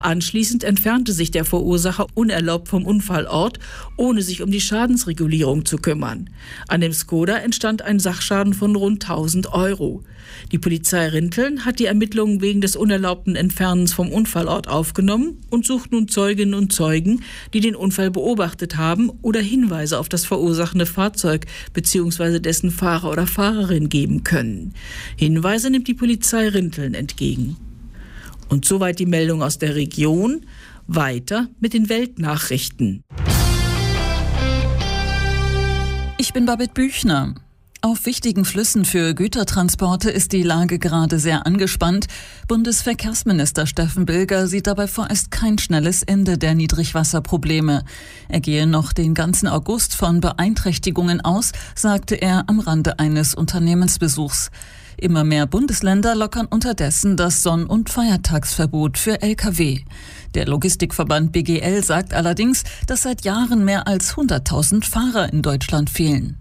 Anschließend entfernte sich der Verursacher unerlaubt vom Unfallort, ohne sich um die Schadensregulierung zu kümmern. An dem Skoda entstand ein Sachschaden von rund 1.000 Euro. Die Polizei Rinteln hat die Ermittlungen wegen des unerlaubten Entfernens vom Unfallort aufgenommen und sucht nun Zeuginnen und Zeugen, die den Unfall beobachtet haben oder Hinweise auf das verursachende Fahrzeug bzw. dessen Fahrer oder Fahrerin geben können. Hinweise nimmt die Polizei Rinteln entgegen. Und soweit die Meldung aus der Region. Weiter mit den Weltnachrichten. Ich bin Babette Büchner. Auf wichtigen Flüssen für Gütertransporte ist die Lage gerade sehr angespannt. Bundesverkehrsminister Steffen Bilger sieht dabei vorerst kein schnelles Ende der Niedrigwasserprobleme. Er gehe noch den ganzen August von Beeinträchtigungen aus, sagte er am Rande eines Unternehmensbesuchs. Immer mehr Bundesländer lockern unterdessen das Sonn- und Feiertagsverbot für Lkw. Der Logistikverband BGL sagt allerdings, dass seit Jahren mehr als 100.000 Fahrer in Deutschland fehlen.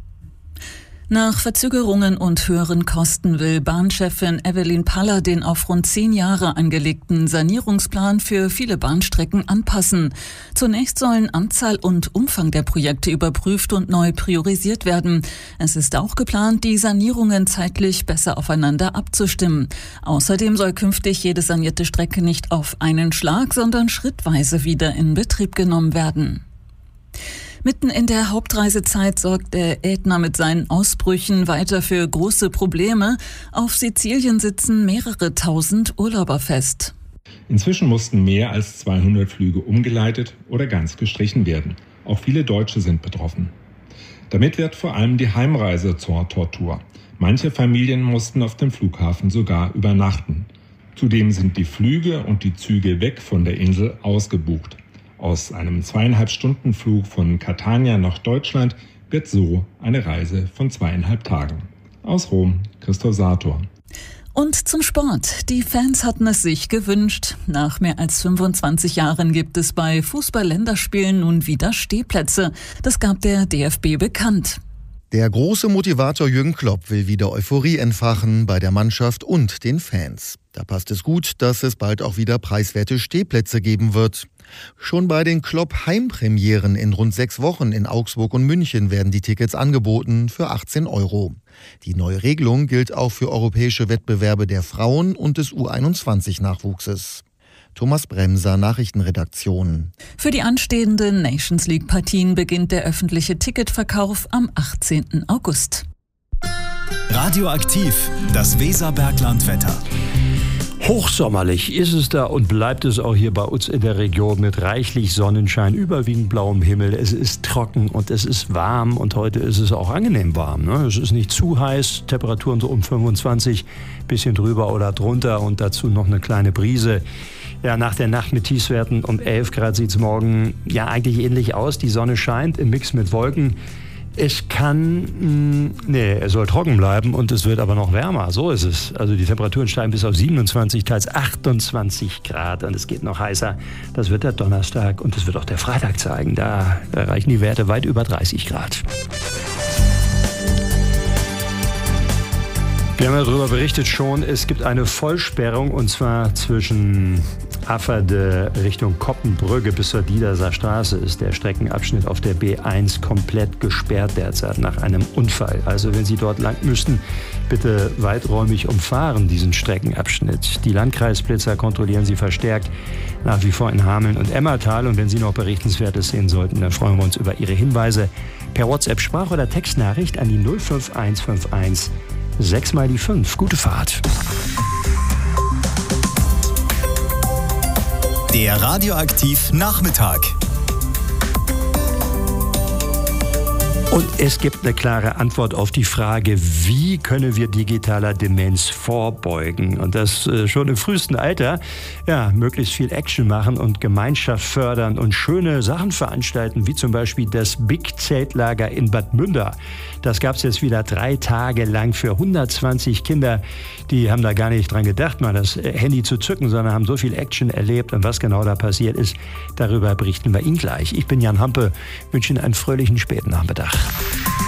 Nach Verzögerungen und höheren Kosten will Bahnchefin Evelyn Paller den auf rund 10 Jahre angelegten Sanierungsplan für viele Bahnstrecken anpassen. Zunächst sollen Anzahl und Umfang der Projekte überprüft und neu priorisiert werden. Es ist auch geplant, die Sanierungen zeitlich besser aufeinander abzustimmen. Außerdem soll künftig jede sanierte Strecke nicht auf einen Schlag, sondern schrittweise wieder in Betrieb genommen werden. Mitten in der Hauptreisezeit sorgt der Ätna mit seinen Ausbrüchen weiter für große Probleme. Auf Sizilien sitzen mehrere tausend Urlauber fest. Inzwischen mussten mehr als 200 Flüge umgeleitet oder ganz gestrichen werden. Auch viele Deutsche sind betroffen. Damit wird vor allem die Heimreise zur Tortur. Manche Familien mussten auf dem Flughafen sogar übernachten. Zudem sind die Flüge und die Züge weg von der Insel ausgebucht. Aus einem 2,5-Stunden-Flug von Catania nach Deutschland wird so eine Reise von 2,5 Tagen. Aus Rom, Christoph Sator. Und zum Sport. Die Fans hatten es sich gewünscht. Nach mehr als 25 Jahren gibt es bei Fußball-Länderspielen nun wieder Stehplätze. Das gab der DFB bekannt. Der große Motivator Jürgen Klopp will wieder Euphorie entfachen bei der Mannschaft und den Fans. Da passt es gut, dass es bald auch wieder preiswerte Stehplätze geben wird. Schon bei den Klopp-Heimpremieren in rund 6 Wochen in Augsburg und München werden die Tickets angeboten für 18 Euro. Die neue Regelung gilt auch für europäische Wettbewerbe der Frauen und des U21-Nachwuchses. Thomas Bremser, Nachrichtenredaktion. Für die anstehenden Nations-League-Partien beginnt der öffentliche Ticketverkauf am 18. August. Radioaktiv, das Weserberglandwetter. Hochsommerlich ist es da und bleibt es auch hier bei uns in der Region mit reichlich Sonnenschein, überwiegend blauem Himmel. Es ist trocken und es ist warm und heute ist es auch angenehm warm. Ne? Es ist nicht zu heiß, Temperaturen so um 25, bisschen drüber oder drunter und dazu noch eine kleine Brise. Ja, nach der Nacht mit Tiefstwerten um 11 Grad sieht es morgen ja eigentlich ähnlich aus. Die Sonne scheint im Mix mit Wolken. Es soll trocken bleiben und es wird aber noch wärmer. So ist es. Also die Temperaturen steigen bis auf 27, teils 28 Grad und es geht noch heißer. Das wird der Donnerstag und das wird auch der Freitag zeigen. Da erreichen die Werte weit über 30 Grad. Wir haben ja darüber berichtet schon, es gibt eine Vollsperrung und zwar zwischen Afferde Richtung Koppenbrügge bis zur Diederser Straße ist der Streckenabschnitt auf der B1 komplett gesperrt derzeit nach einem Unfall. Also wenn Sie dort lang müssten, bitte weiträumig umfahren diesen Streckenabschnitt. Die Landkreisblitzer kontrollieren Sie verstärkt nach wie vor in Hameln und Emmertal. Und wenn Sie noch Berichtenswertes sehen sollten, dann freuen wir uns über Ihre Hinweise per WhatsApp, Sprach- oder Textnachricht an die 05151 6 mal die 5. Gute Fahrt. Der Radioaktiv Nachmittag. Und es gibt eine klare Antwort auf die Frage, wie können wir digitaler Demenz vorbeugen? Und das schon im frühesten Alter. Ja, möglichst viel Action machen und Gemeinschaft fördern und schöne Sachen veranstalten, wie zum Beispiel das Big Zeltlager in Bad Münder. Das gab es jetzt wieder 3 Tage lang für 120 Kinder. Die haben da gar nicht dran gedacht, mal das Handy zu zücken, sondern haben so viel Action erlebt. Und was genau da passiert ist, darüber berichten wir Ihnen gleich. Ich bin Jan Hampe, wünsche Ihnen einen fröhlichen späten Nachmittag.